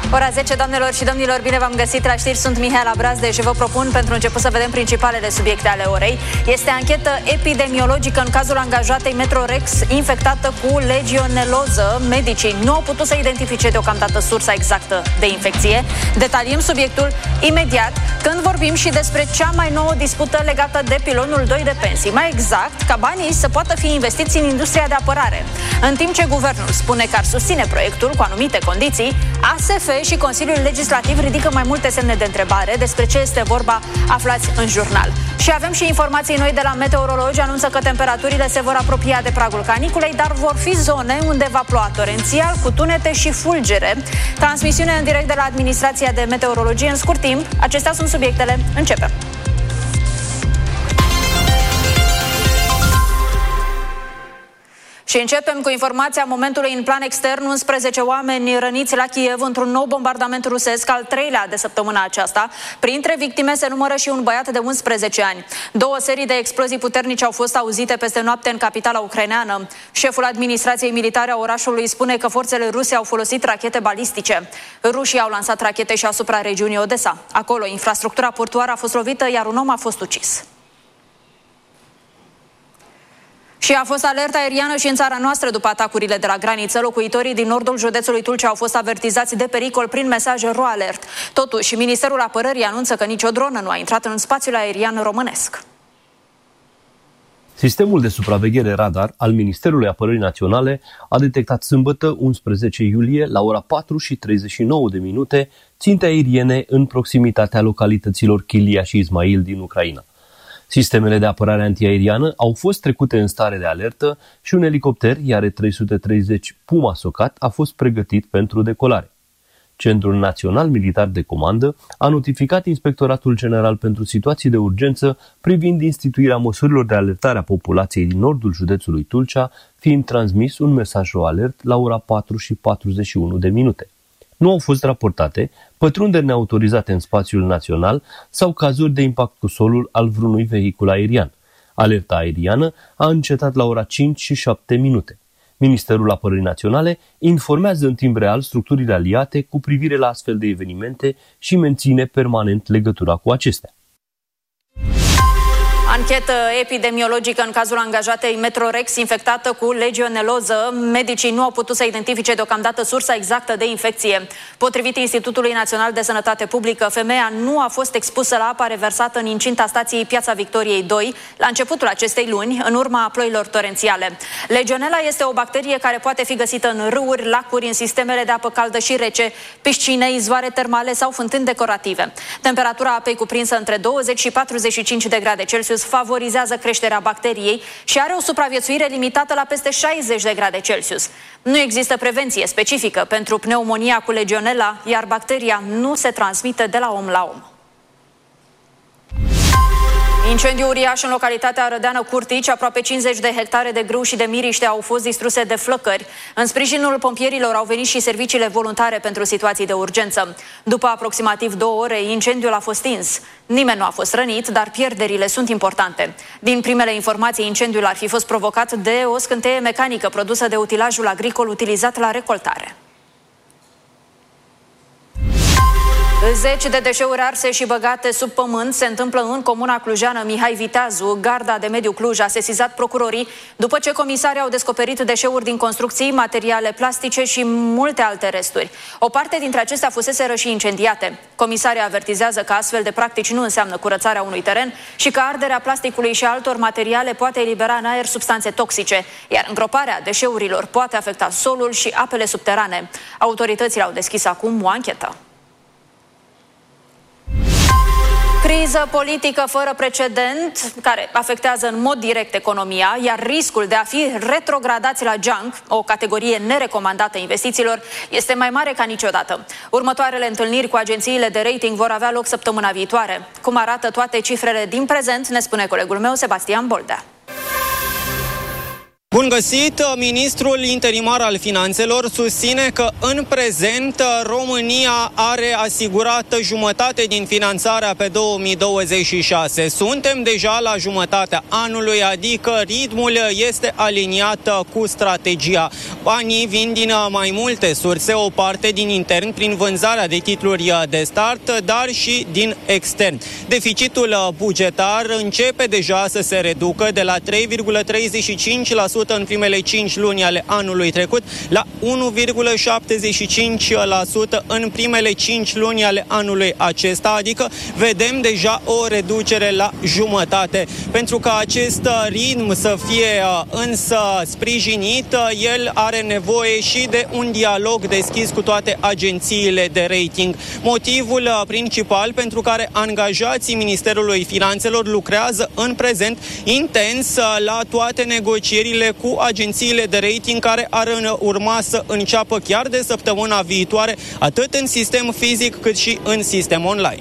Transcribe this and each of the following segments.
Ora 10, doamnelor și domnilor, bine v-am găsit la știri, sunt Mihaela Brazde și vă propun pentru început să vedem principalele subiecte ale orei. Este anchetă epidemiologică în cazul angajatei Metrorex infectată cu legioneloză. Medicii nu au putut să identifice deocamdată sursa exactă de infecție. Detaliem subiectul imediat când vorbim și despre cea mai nouă dispută legată de pilonul 2 de pensii. Mai exact, ca banii să poată fi investiți în industria de apărare. În timp ce guvernul spune că ar susține proiectul cu anumite condiții, ASF și Consiliul Legislativ ridică mai multe semne de întrebare. Despre ce este vorba, aflați în jurnal. Și avem și informații noi de la meteorologi. Anunță că temperaturile se vor apropia de pragul caniculei, dar vor fi zone unde va ploua torențial, cu tunete și fulgere. Transmisiune în direct de la Administrația de Meteorologie în scurt timp. Acestea sunt subiectele. Începem! Și începem cu informația momentului în plan extern. 11 oameni răniți la Kiev într-un nou bombardament rusesc, al treilea de săptămâna aceasta. Printre victime se numără și un băiat de 11 ani. Două serii de explozii puternice au fost auzite peste noapte în capitala ucraineană. Șeful administrației militare a orașului spune că forțele ruse au folosit rachete balistice. Rușii au lansat rachete și asupra regiunii Odessa. Acolo, infrastructura portuară a fost lovită, iar un om a fost ucis. Și a fost alertă aeriană și în țara noastră după atacurile de la graniță. Locuitorii din nordul județului Tulcea au fost avertizați de pericol prin mesaje RoAlert. Totuși, Ministerul Apărării anunță că nicio dronă nu a intrat în spațiul aerian românesc. Sistemul de supraveghere radar al Ministerului Apărării Naționale a detectat sâmbătă, 11 iulie, la ora 4:39 ținte aeriene în proximitatea localităților Chilia și Ismail din Ucraina. Sistemele de apărare antiaeriană au fost trecute în stare de alertă și un elicopter IR-330 Puma Socat a fost pregătit pentru decolare. Centrul Național Militar de Comandă a notificat Inspectoratul General pentru Situații de Urgență privind instituirea măsurilor de alertare a populației din nordul județului Tulcea, fiind transmis un mesaj alert la ora 4:41. Nu au fost raportate pătrunderi neautorizate în spațiul național sau cazuri de impact cu solul al vreunui vehicul aerian. Alerta aeriană a încetat la ora 5:07. Ministerul Apărării Naționale informează în timp real structurile aliate cu privire la astfel de evenimente și menține permanent legătura cu acestea. Anchetă epidemiologică în cazul angajatei Metrorex infectată cu legioneloză. Medicii nu au putut să identifice deocamdată sursa exactă de infecție. Potrivit Institutului Național de Sănătate Publică, femeia nu a fost expusă la apa reversată în incinta stației Piața Victoriei 2 la începutul acestei luni, în urma ploilor torențiale. Legionela este o bacterie care poate fi găsită în râuri, lacuri, în sistemele de apă caldă și rece, piscine, izvoare termale sau fântâni decorative. Temperatura apei cuprinsă între 20 și 45 de grade Celsius favorizează creșterea bacteriei și are o supraviețuire limitată la peste 60 de grade Celsius. Nu există prevenție specifică pentru pneumonia cu legionela, iar bacteria nu se transmite de la om la om. Incendiu uriaș în localitatea Rădeană Curtici, aproape 50 de hectare de grâu și de miriște au fost distruse de flăcări. În sprijinul pompierilor au venit și serviciile voluntare pentru situații de urgență. După aproximativ 2 ore, incendiul a fost stins. Nimeni nu a fost rănit, dar pierderile sunt importante. Din primele informații, incendiul ar fi fost provocat de o scânteie mecanică produsă de utilajul agricol utilizat la recoltare. Zeci de deșeuri arse și băgate sub pământ se întâmplă în comuna clujeană Mihai Viteazu. Garda de mediu Cluj a sesizat procurorii după ce comisarii au descoperit deșeuri din construcții, materiale plastice și multe alte resturi. O parte dintre acestea fuseseră și incendiate. Comisarii avertizează că astfel de practici nu înseamnă curățarea unui teren și că arderea plasticului și altor materiale poate elibera în aer substanțe toxice, iar îngroparea deșeurilor poate afecta solul și apele subterane. Autoritățile au deschis acum o anchetă. Criză politică fără precedent, care afectează în mod direct economia, iar riscul de a fi retrogradați la junk, o categorie nerecomandată investițiilor, este mai mare ca niciodată. Următoarele întâlniri cu agențiile de rating vor avea loc săptămâna viitoare. Cum arată toate cifrele din prezent, ne spune colegul meu Sebastian Boldea. Bun găsit! Ministrul interimar al Finanțelor susține că în prezent România are asigurată jumătate din finanțarea pe 2026. Suntem deja la jumătatea anului, adică ritmul este aliniat cu strategia. Banii vin din mai multe surse, o parte din intern prin vânzarea de titluri de start, dar și din extern. Deficitul bugetar începe deja să se reducă de la 3,35% în primele 5 luni ale anului trecut la 1,75% în primele 5 luni ale anului acesta, adică vedem deja o reducere la jumătate. Pentru că acest ritm să fie însă sprijinit, el are nevoie și de un dialog deschis cu toate agențiile de rating. Motivul principal pentru care angajații Ministerului Finanțelor lucrează în prezent intens la toate negocierile cu agențiile de rating care ar urma să înceapă chiar de săptămâna viitoare, atât în sistem fizic cât și în sistem online.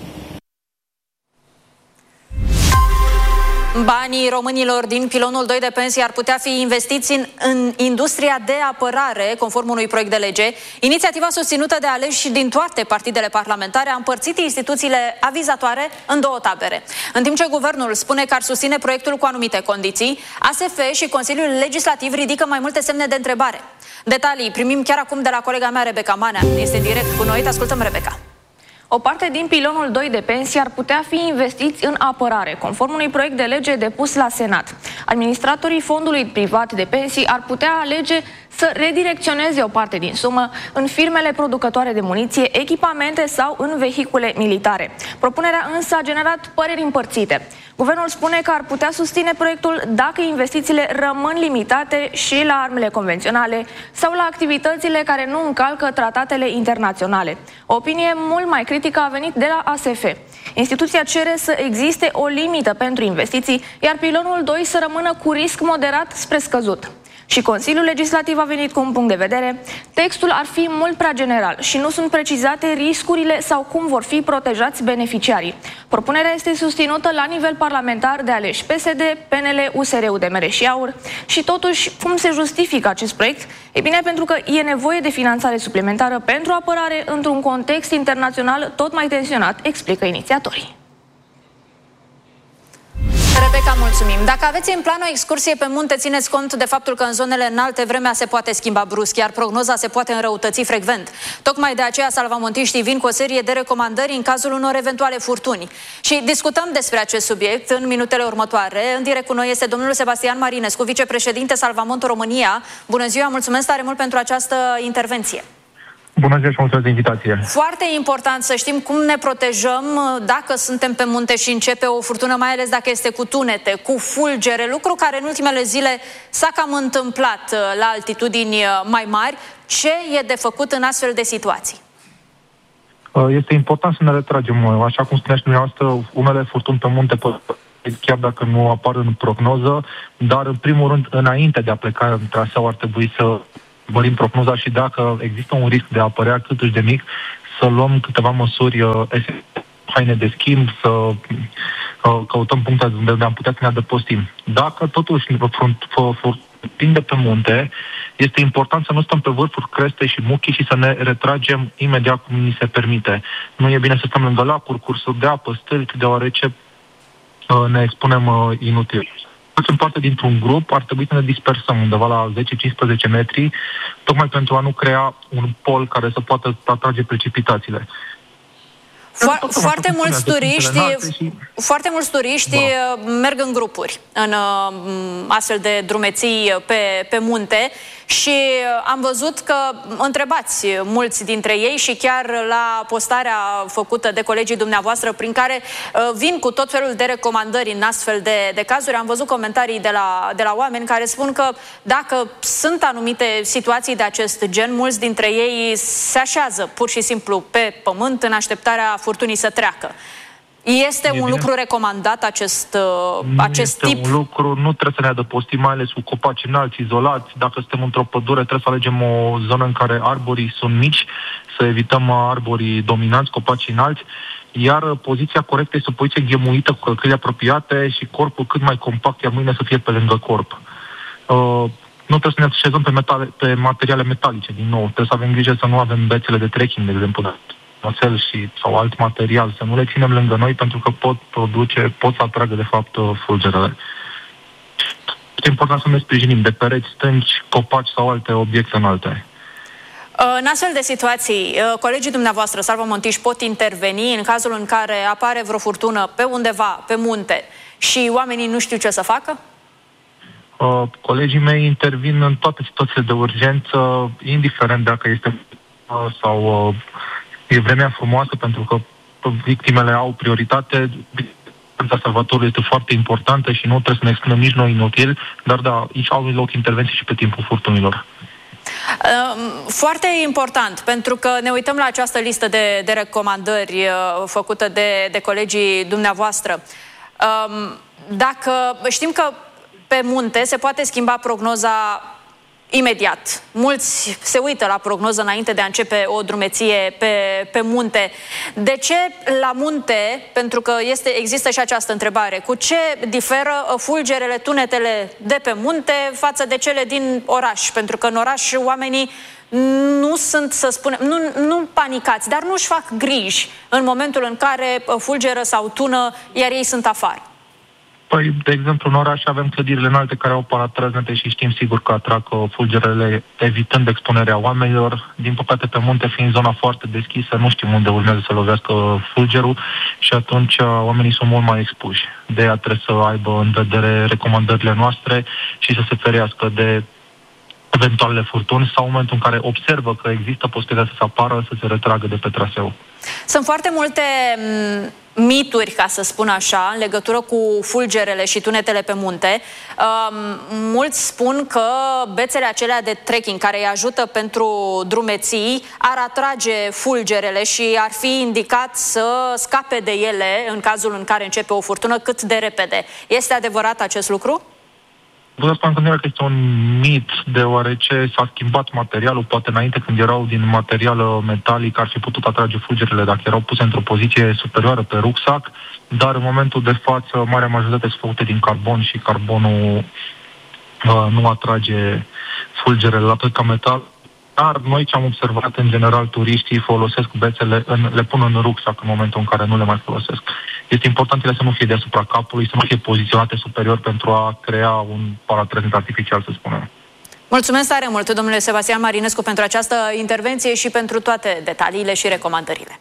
Banii românilor din pilonul 2 de pensii ar putea fi investiți în industria de apărare, conform unui proiect de lege. Inițiativa susținută de aleși din toate partidele parlamentare a împărțit instituțiile avizatoare în două tabere. În timp ce guvernul spune că ar susține proiectul cu anumite condiții, ASF și Consiliul Legislativ ridică mai multe semne de întrebare. Detalii primim chiar acum de la colega mea, Rebecca Manea. Este în direct cu noi. Te ascultăm, Rebecca. O parte din pilonul 2 de pensii ar putea fi investiți în apărare, conform unui proiect de lege depus la Senat. Administratorii fondului privat de pensii ar putea alege să redirecționeze o parte din sumă în firmele producătoare de muniție, echipamente sau în vehicule militare. Propunerea însă a generat păreri împărțite. Guvernul spune că ar putea susține proiectul dacă investițiile rămân limitate și la armele convenționale sau la activitățile care nu încalcă tratatele internaționale. O opinie mult mai critică a venit de la ASF. Instituția cere să existe o limită pentru investiții, iar pilonul 2 să rămână cu risc moderat spre scăzut. Și Consiliul Legislativ a venit cu un punct de vedere. Textul ar fi mult prea general și nu sunt precizate riscurile sau cum vor fi protejați beneficiarii. Propunerea este susținută la nivel parlamentar de aleși PSD, PNL, USR, UDMR și AUR. Și totuși, cum se justifică acest proiect? E bine, pentru că e nevoie de finanțare suplimentară pentru apărare într-un context internațional tot mai tensionat, explică inițiatorii. Rebecca, mulțumim. Dacă aveți în plan o excursie pe munte, țineți cont de faptul că în zonele înalte vremea se poate schimba brusc, iar prognoza se poate înrăutăți frecvent. Tocmai de aceea salvamontiștii vin cu o serie de recomandări în cazul unor eventuale furtuni. Și discutăm despre acest subiect în minutele următoare. În direct cu noi este domnul Sebastian Marinescu, vicepreședinte Salvamont România. Bună ziua, mulțumesc tare mult pentru această intervenție. Bună ziua și mulțumesc de invitație. Foarte important să știm cum ne protejăm dacă suntem pe munte și începe o furtună, mai ales dacă este cu tunete, cu fulgere, lucru care în ultimele zile s-a cam întâmplat la altitudini mai mari. Ce e de făcut în astfel de situații? Este important să ne retragem. Așa cum spuneați dumneavoastră, unele furtuni pe munte chiar dacă nu apar în prognoză, dar în primul rând, înainte de a pleca în traseu, ar trebui să urmărim prognoza și dacă există un risc de a apărea cât de mic, să luăm câteva măsuri, haine de schimb, să căutăm puncte unde am putea să ne adăpostim. Dacă totuși prinde pe munte, este important să nu stăm pe vârfuri, creste și muchii și să ne retragem imediat cum ni se permite. Nu e bine să stăm lângă lacuri, cursuri de apă, stâlpi, deoarece ne expunem inutil. Facem parte dintr-un grup, ar trebui să ne dispersăm undeva la 10-15 metri, tocmai pentru a nu crea un pol care să poată atrage precipitațiile. Foarte mulți turiști merg în grupuri în astfel de drumeții pe munte și am văzut că întrebați mulți dintre ei și chiar la postarea făcută de colegii dumneavoastră prin care vin cu tot felul de recomandări în astfel de cazuri, am văzut comentarii de la oameni care spun că dacă sunt anumite situații de acest gen, mulți dintre ei se așează pur și simplu pe pământ în așteptarea furtunii să treacă. Este un lucru recomandat acest tip? Un lucru, nu trebuie să ne adăpostim, mai ales cu copaci înalți, izolați. Dacă suntem într-o pădure, trebuie să alegem o zonă în care arborii sunt mici, să evităm arborii dominanți, copaci înalți, iar poziția corectă este o poziție ghemuită cu călcâile apropiate și corpul cât mai compact, iar mâinile să fie pe lângă corp. nu trebuie să ne așezăm pe materiale metalice, din nou. Trebuie să avem grijă să nu avem bețele de trekking, de exemplu, oțel sau alt material, să nu le ținem lângă noi, pentru că pot să atragă, de fapt, fulgerele. Este important să ne sprijinim de pereți, stânci, copaci sau alte obiecte înalte. În astfel de situații, colegii dumneavoastră, Salva Montiș, pot interveni în cazul în care apare vreo furtună pe undeva, pe munte, și oamenii nu știu ce să facă? Colegii mei intervin în toate situațiile de urgență, indiferent dacă este sau e vremea frumoasă, pentru că victimele au prioritate. Salvatorul este foarte importantă și nu trebuie să ne expunem nici noi inutil, dar da, aici au loc intervenții și pe timpul furtunilor. Foarte important, pentru că ne uităm la această listă de recomandări făcută de colegii dumneavoastră. Dacă știm că pe munte se poate schimba prognoza imediat. Mulți se uită la prognoză înainte de a începe o drumeție pe munte. De ce la munte, pentru că există și această întrebare, cu ce diferă fulgerele, tunetele de pe munte față de cele din oraș? Pentru că în oraș oamenii nu sunt, să spunem, nu panicați, dar nu-și fac griji în momentul în care fulgeră sau tună, iar ei sunt afară. Păi, de exemplu, în oraș avem clădirile înalte care au paratrăznete și știm sigur că atrag fulgerele, evitând expunerea oamenilor. Din păcate, pe munte, fiind zona foarte deschisă, nu știm unde urmează să lovească fulgerul și atunci oamenii sunt mult mai expuși. De aia trebuie să aibă în vedere recomandările noastre și să se ferească de eventuale furtuni sau în momentul în care observă că există posibilitatea să se apară, să se retragă de pe traseu. Sunt foarte multe mituri, ca să spun așa, în legătură cu fulgerele și tunetele pe munte. Mulți spun că bețele acelea de trekking care îi ajută pentru drumeții ar atrage fulgerele și ar fi indicat să scape de ele în cazul în care începe o furtună cât de repede. Este adevărat acest lucru? Vă spun că este un mit, deoarece s-a schimbat materialul, poate înainte când erau din material metalic ar fi putut atrage fulgerele dacă erau puse într-o poziție superioară pe rucsac, dar în momentul de față marea majoritate sunt făcute din carbon și carbonul nu atrage fulgerele la fel ca metal. Dar noi ce am observat, în general, turiștii folosesc bețele, le pun în rucsac în momentul în care nu le mai folosesc. Este important ele să nu fie deasupra capului, să nu fie poziționate superior pentru a crea un paratrăznet artificial, să spunem. Mulțumesc tare mult, domnule Sebastian Marinescu, pentru această intervenție și pentru toate detaliile și recomandările.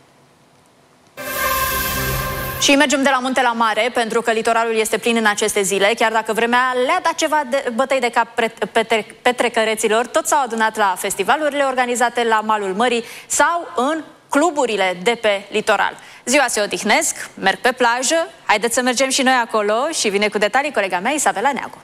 Și mergem de la munte la mare, pentru că litoralul este plin în aceste zile. Chiar dacă vremea le-a dat ceva de bătăi de cap petrecăreților, toți s-au adunat la festivalurile organizate la malul mării sau în cluburile de pe litoral. Ziua se odihnesc, merg pe plajă, haideți să mergem și noi acolo și vine cu detalii colega mea, Isabela Neagu.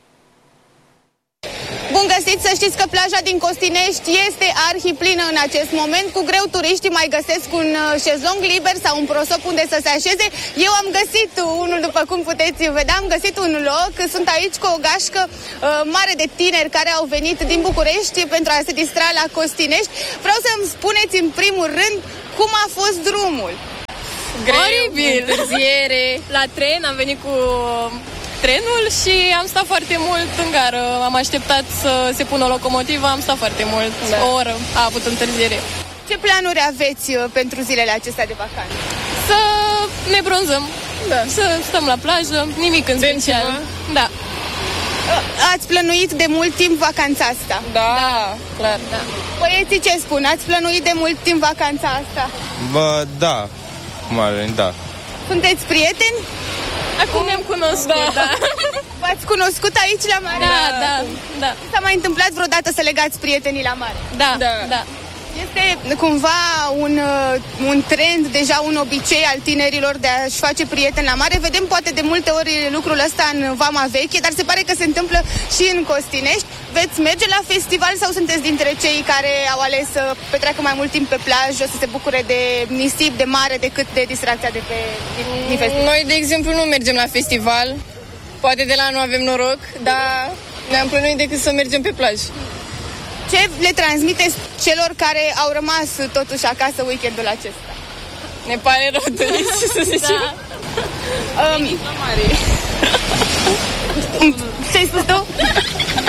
Bun găsit, să știți că plaja din Costinești este arhiplină în acest moment. Cu greu turiștii mai găsesc un șezlong liber sau un prosop unde să se așeze. Eu am găsit unul, după cum puteți vedea, am găsit un loc. Sunt aici cu o gașcă mare de tineri care au venit din București pentru a se distra la Costinești. Vreau să-mi spuneți în primul rând cum a fost drumul. Greu, întârziere. La tren am venit cu trenul și am stat foarte mult în gară. Am așteptat să se pună o locomotivă, am stat foarte mult, o oră a avut întârziere. Ce planuri aveți pentru zilele acestea de vacanță? Să ne bronzăm, să stăm la plajă, nimic în special. Da. Ați plănuit de mult timp vacanța asta? Da, clar. Da. Băieții ce spun? Ați plănuit de mult timp vacanța asta? Bă, da, da. Sunteți prieteni? Acum ne-am cunoscut, da. V-ați cunoscut aici la mare? Da. S-a mai întâmplat vreodată să legați prietenii la mare? Da. Este cumva un trend, deja un obicei al tinerilor de a-și face prieteni la mare. Vedem poate de multe ori lucrul ăsta în Vama Veche, dar se pare că se întâmplă și în Costinești. Veți merge la festival sau sunteți dintre cei care au ales să petreacă mai mult timp pe plajă, să se bucure de nisip, de mare, decât de distracția de din festival? Noi, de exemplu, nu mergem la festival. Poate de la nu avem noroc, dar ne-am plănuit decât să mergem pe plajă. Ce le transmiteți celor care au rămas totuși acasă weekendul acesta? Ne pare rău de ce să zicem. Ce-ai spus tu?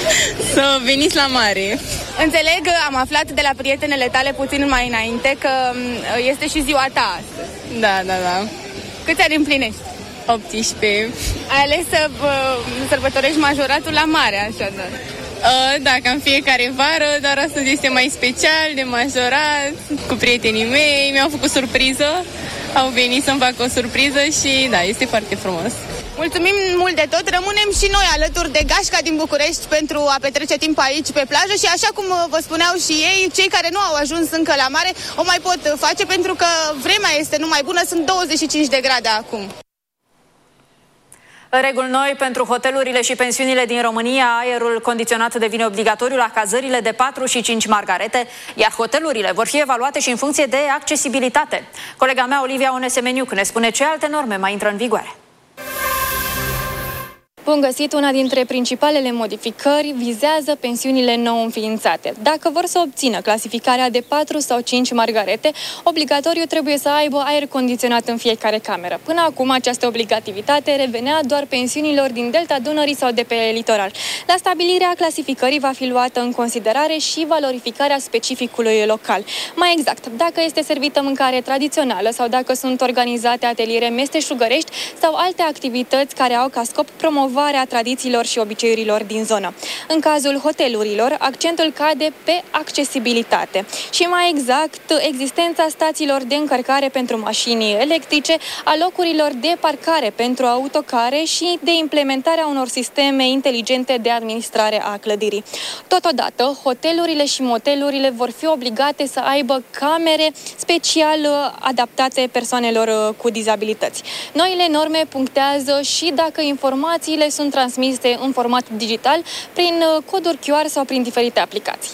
Să veniți la mare. Înțeleg, am aflat de la prietenele tale puțin mai înainte că este și ziua ta astăzi. Da. Câți ani împlinești? 18. Ai ales să sărbătorești majoratul la mare, așadar. Da, cam fiecare vară, dar astăzi este mai special, de majorat, cu prietenii mei, mi-au făcut surpriză, au venit să-mi facă o surpriză și da, este foarte frumos. Mulțumim mult de tot, rămânem și noi alături de gașca din București pentru a petrece timp aici pe plajă și așa cum vă spuneau și ei, cei care nu au ajuns încă la mare o mai pot face pentru că vremea este numai bună, sunt 25 de grade acum. Reguli noi pentru hotelurile și pensiunile din România. Aerul condiționat devine obligatoriu la cazările de 4 și 5 margarete, iar hotelurile vor fi evaluate și în funcție de accesibilitate. Colega mea, Olivia Onesemeniuc, ne spune ce alte norme mai intră în vigoare. Bun găsit, una dintre principalele modificări vizează pensiunile nou înființate. Dacă vor să obțină clasificarea de 4 sau 5 margarete, obligatoriu trebuie să aibă aer condiționat în fiecare cameră. Până acum, această obligativitate revenea doar pensiunilor din Delta Dunării sau de pe litoral. La stabilirea clasificării va fi luată în considerare și valorificarea specificului local. Mai exact, dacă este servită mâncare tradițională sau dacă sunt organizate ateliere meșteșugărești sau alte activități care au ca scop promovarea tradițiilor și obiceiurilor din zonă. În cazul hotelurilor, accentul cade pe accesibilitate și mai exact existența stațiilor de încărcare pentru mașini electrice, a locurilor de parcare pentru autocare și de implementarea unor sisteme inteligente de administrare a clădirii. Totodată, hotelurile și motelurile vor fi obligate să aibă camere special adaptate persoanelor cu dizabilități. Noile norme punctează și dacă informațiile sunt transmise în format digital, prin coduri QR sau prin diferite aplicații.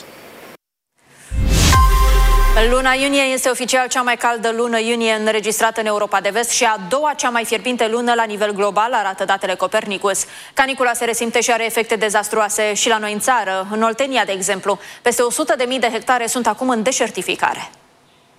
Luna iunie este oficial cea mai caldă lună iunie înregistrată în Europa de Vest și a doua cea mai fierbinte lună la nivel global, arată datele Copernicus. Canicula se resimte și are efecte dezastruoase și la noi în țară. În Oltenia, de exemplu, peste 100.000 de hectare sunt acum în deșertificare.